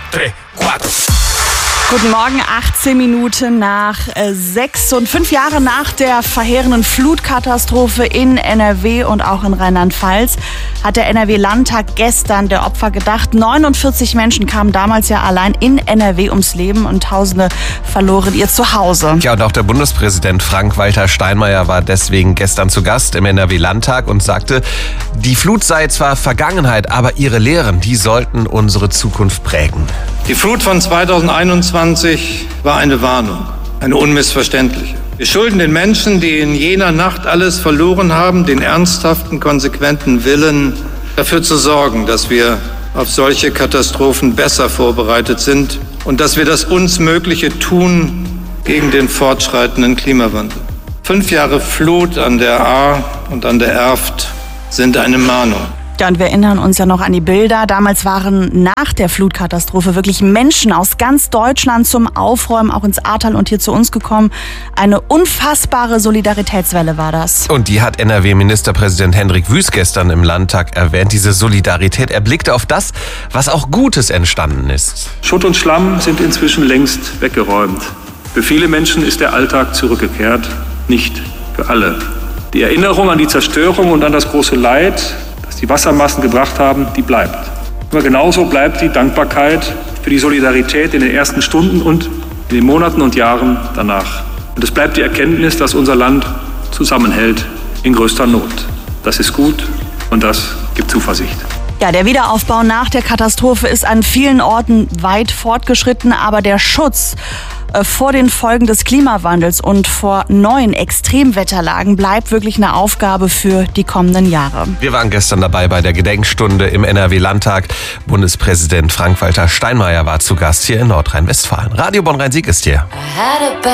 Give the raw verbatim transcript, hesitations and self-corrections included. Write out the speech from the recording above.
tres, cuatro. Guten Morgen, achtzehn Minuten nach sechs und fünf Jahre nach der verheerenden Flutkatastrophe in N R W und auch in Rheinland-Pfalz hat der N R W-Landtag gestern der Opfer gedacht. neunundvierzig Menschen kamen damals ja allein in N R W ums Leben und Tausende verloren ihr Zuhause. Ja, und auch der Bundespräsident Frank-Walter Steinmeier war deswegen gestern zu Gast im N R W-Landtag und sagte, die Flut sei zwar Vergangenheit, aber ihre Lehren, die sollten unsere Zukunft prägen. Die Flut von zweitausendeinundzwanzig war eine Warnung, eine unmissverständliche. Wir schulden den Menschen, die in jener Nacht alles verloren haben, den ernsthaften, konsequenten Willen, dafür zu sorgen, dass wir auf solche Katastrophen besser vorbereitet sind und dass wir das uns Mögliche tun gegen den fortschreitenden Klimawandel. Fünf Jahre Flut an der Ahr und an der Erft sind eine Mahnung. Ja, und wir erinnern uns ja noch an die Bilder. Damals waren nach der Flutkatastrophe wirklich Menschen aus ganz Deutschland zum Aufräumen, auch ins Ahrtal und hier zu uns gekommen. Eine unfassbare Solidaritätswelle war das. Und die hat N R W-Ministerpräsident Hendrik Wüst gestern im Landtag erwähnt. Diese Solidarität, er blickte auf das, was auch Gutes entstanden ist. Schutt und Schlamm sind inzwischen längst weggeräumt. Für viele Menschen ist der Alltag zurückgekehrt, nicht für alle. Die Erinnerung an die Zerstörung und an das große Leid, die Wassermassen gebracht haben, die bleibt. Aber genauso bleibt die Dankbarkeit für die Solidarität in den ersten Stunden und in den Monaten und Jahren danach. Und es bleibt die Erkenntnis, dass unser Land zusammenhält in größter Not. Das ist gut und das gibt Zuversicht. Ja, der Wiederaufbau nach der Katastrophe ist an vielen Orten weit fortgeschritten, aber der Schutz vor den Folgen des Klimawandels und vor neuen Extremwetterlagen bleibt wirklich eine Aufgabe für die kommenden Jahre. Wir waren gestern dabei bei der Gedenkstunde im N R W-Landtag. Bundespräsident Frank-Walter Steinmeier war zu Gast hier in Nordrhein-Westfalen. Radio Bonn-Rhein-Sieg ist hier.